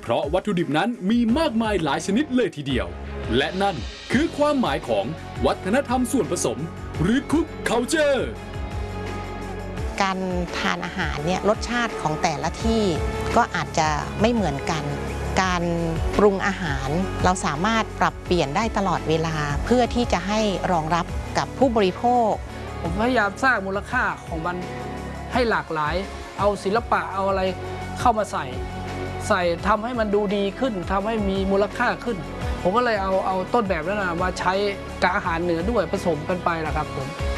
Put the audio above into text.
ราะวัตถุดิบนั้นมีมากมายหลายชนิดเลยทีเดียวและนั่นคือความหมายของวัฒนธรรมส่วนผสมหรือ Cook Culture การทานอาหารเนี่ยรสชาติของแต่ละที่ก็อาจจะไม่เหมือนกันการปรุงอาหารเราสามารถปรับเปลี่ยนได้ตลอดเวลาเพื่อที่จะให้รองรับกับผู้บริโภคผมพยายามสร้างมูลค่าของมันให้หลากหลายเอาศิลปะเอาอะไรเข้ามาใส่ทำให้มันดูดีขึ้นทำให้มีมูลค่าขึ้นผมก็เลยเอาต้นแบบนั้นมาใช้กับอาหารเหนือด้วยผสมกันไปนะครับผม